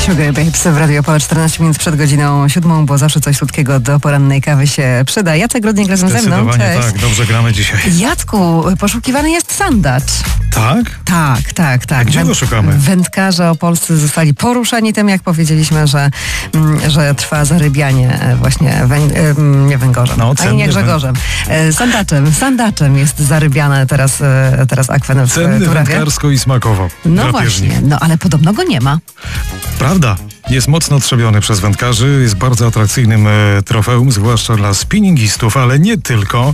Sugar Babes w Radio Opole 14 minut przed godziną 7, bo zawsze coś słodkiego do porannej kawy się przyda. Jacek Rudnik razem ze mną. Zdecydowanie tak, dobrze gramy dzisiaj. Jacku, poszukiwany jest sandacz. Tak? Tak. A gdzie go szukamy? Wędkarze opolscy zostali poruszeni tym, jak powiedzieliśmy, że trwa zarybianie właśnie nie węgorzem, ani nie Grzegorzem. Sandaczem jest zarybiane teraz akwen w Cenny Turawie. wędkarsko i smakowo. No właśnie, ale podobno go nie ma. Prawda. Jest mocno trzebiony przez wędkarzy, jest bardzo atrakcyjnym trofeum, zwłaszcza dla spinningistów, ale nie tylko.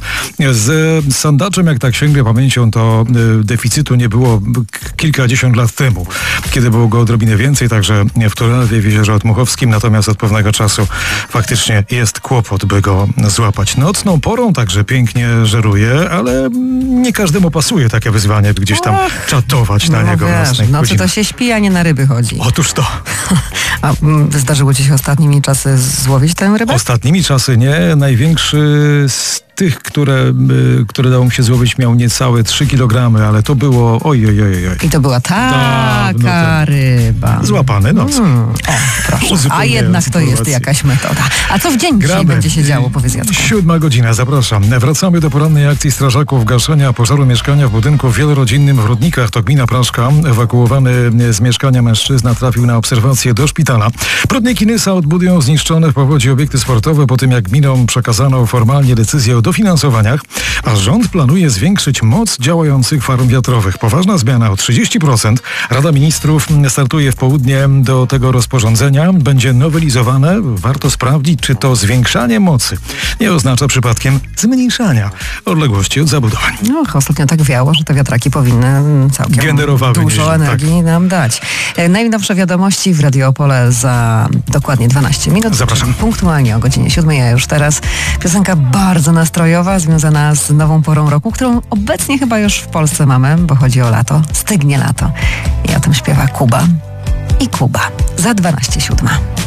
Z sandaczem, jak tak sięgnę pamięcią, to deficytu nie było kilkadziesiąt lat temu, kiedy było go odrobinę więcej, także w Turawie, w Jeziorze Otmuchowskim, natomiast od pewnego czasu faktycznie jest kłopot, by go złapać. Nocną porą także pięknie żeruje, ale nie każdemu pasuje takie wyzwanie, gdzieś tam czatować na niego w nocnych nocy godzinach. to się śpi, a nie na ryby chodzi. Otóż to. A zdarzyło ci się ostatnimi czasy złowić tę rybę? Ostatnimi czasy nie. Największy z tych, które dało mi się złowić, miał niecałe 3 kg, ale to było oj. I to była taka ryba. Złapany nocą. Proszę. A jednak to jest jakaś metoda. A co w dzień dzisiaj będzie się działo, powiedz Jacku? 7 godzina, zapraszam. Wracamy do porannej akcji strażaków gaszenia pożaru mieszkania w budynku wielorodzinnym w Rudnikach, to gmina Praszka. Ewakuowany z mieszkania mężczyzna trafił na obserwację do szpitala. Prądniki Nysa odbudują zniszczone w powodzie obiekty sportowe po tym, jak gminom przekazano formalnie decyzję o dofinansowaniach, a rząd planuje zwiększyć moc działających farm wiatrowych. Poważna zmiana o 30%. Rada Ministrów startuje w południe do tego rozporządzenia. Będzie nowelizowane. Warto sprawdzić, czy to zwiększanie mocy nie oznacza przypadkiem zmniejszania odległości od zabudowań. Ostatnio tak wiało, że te wiatraki powinny całkiem dużo energii nam dać. Najnowsze wiadomości w Radio Opole za dokładnie 12 minut. Zapraszam. Punktualnie o godzinie 7, a już teraz piosenka bardzo nastrojowa, związana z nową porą roku, którą obecnie chyba już w Polsce mamy, bo chodzi o lato. Stygnie lato. I o tym śpiewa Kuba. I Kuba. Za 12:07.